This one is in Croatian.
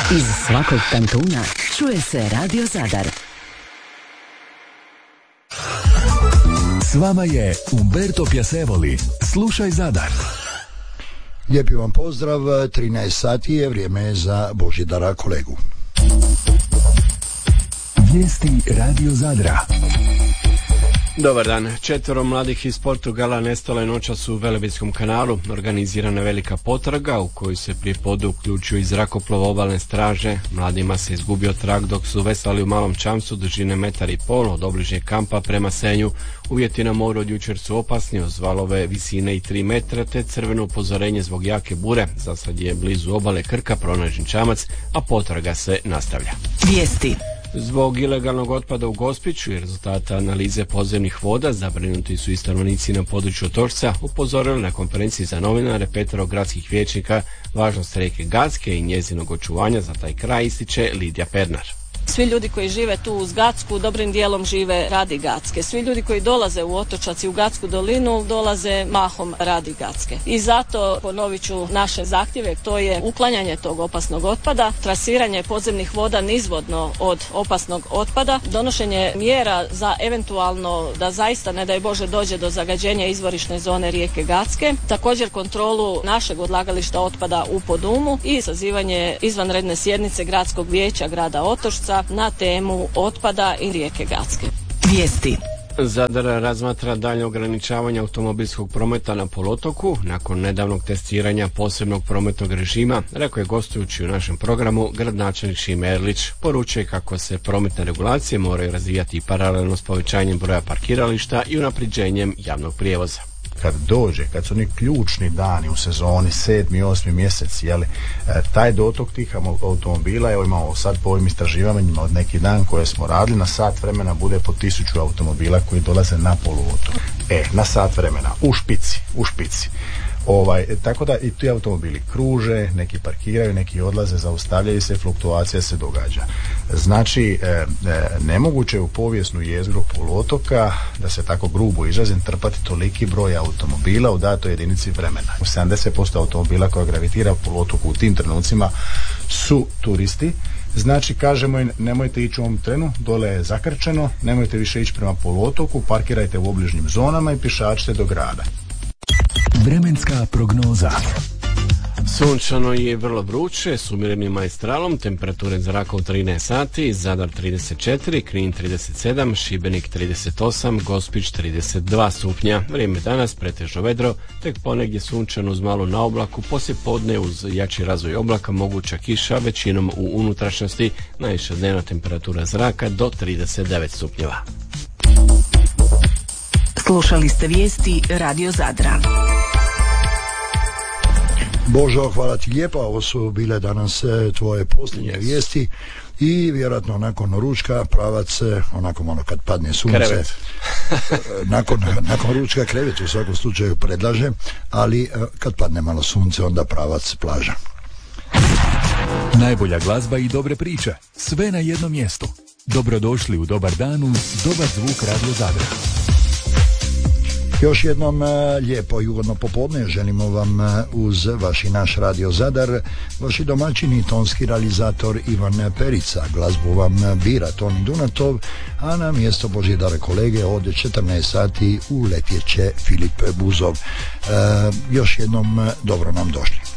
Iz svakog kantuna čuje se Radio Zadar. S vama je Umberto Piacevoli. Slušaj Zadar. Lijepi vam pozdrav, 13 sati je vrijeme za Božidara kolegu. Vijesti Radio Zadra. Dobar dan. 4 mladih iz Portugala nestalo je noćas u Velebitskom kanalu. Organizirana velika potraga u kojoj se prije podne uključio i zrakoplov obalne straže. Mladima se izgubio trag dok su veslali u malom čamcu dužine 1,5 m od obližnjeg kampa prema Senju. Uvjeti na moru od jučer su opasni, uz valove visine i 3 metra te crveno upozorenje zbog jake bure. Zasad je blizu obale Krka pronađen čamac, a potraga se nastavlja. Vijesti. Zbog ilegalnog otpada u Gospiću i rezultata analize podzemnih voda zabrinuti su i stanovnici na području Otočca upozorili na konferenciji za novinare 5 gradskih vijećnika važnost rijeke Gacke i njezinog očuvanja za taj kraj, ističe Lidija Pernar. Svi ljudi koji žive tu uz Gacku dobrim dijelom žive radi Gacke. Svi ljudi koji dolaze u Otočac i u Gacku dolinu dolaze mahom radi Gacke. I zato ponovit ću naše zahtjeve, to je uklanjanje tog opasnog otpada, trasiranje podzemnih voda nizvodno od opasnog otpada, donošenje mjera za eventualno da zaista ne daj Bože dođe do zagađenja izvorišne zone rijeke Gacke, također kontrolu našeg odlagališta otpada u Podumu i sazivanje izvanredne sjednice Gradskog vijeća grada Otočca na temu otpada i rijeke Gacke. Vijesti. Zadar razmatra daljnje ograničavanje automobilskog prometa na poluotoku nakon nedavnog testiranja posebnog prometnog režima, rekao je gostujući u našem programu gradonačelnik Šime Erlić. Poručuje kako se prometne regulacije moraju razvijati paralelno s povećanjem broja parkirališta i unapređenjem javnog prijevoza. Kad su oni ključni dani u sezoni, 7. i 8. mjesec, taj dotok tih automobila, evo imamo sad po ovim istraživanjima od neki dan koje smo radili, na sat vremena bude po 1000 automobila koji dolaze na poluotok. Na sat vremena, u špici. Tako da i ti automobili kruže, neki parkiraju, neki odlaze, zaustavljaju se, fluktuacija se događa. Znači, nemoguće je u povijesnu jezgru poluotoka, da se tako grubo izrazim, trpati toliki broj automobila u datoj jedinici vremena. 70% automobila koja gravitira u poluotoku u tim trenucima su turisti. Znači, kažemo im, nemojte ići u ovom trenu, dole je zakrčeno, nemojte više ići prema poluotoku, parkirajte u obližnjim zonama i pješačite do grada. Vremenska prognoza. Sunčano je vrlo vruće, s umjerenim maestralom, temperature zraka u 13 sati, Zadar 34, Knin 37, Šibenik 38, Gospić 32 stupnja. Vrijeme danas pretežno vedro, tek ponegdje sunčano uz malu naoblaku, poslije podne uz jači razvoj oblaka moguća kiša, većinom u unutrašnjosti, najviša dnevna temperatura zraka do 39 stupnjeva. Slušali ste vijesti Radio Zadra. Božo, hvala ti lijepa, ovo su bile danas tvoje posljednje vijesti i vjerojatno nakon ručka pravac, onako malo kad padne sunce, krevet. nakon ručka krevet u svakom slučaju predlaže, ali kad padne malo sunce onda pravac plaža. Najbolja glazba i dobre priče, sve na jednom mjestu. Dobrodošli u Dobar dan uz dobar zvuk Radio Zadra. Još jednom lijepo i ugodno popodne želimo vam uz vaš i naš Radio Zadar, vaši domaćini, tonski realizator Ivan Perica, glazbu vam bira Toni Dunatov, a na mjesto Božidara kolege od 14 sati uletjet će Filip Buzov. Još jednom dobro nam došli.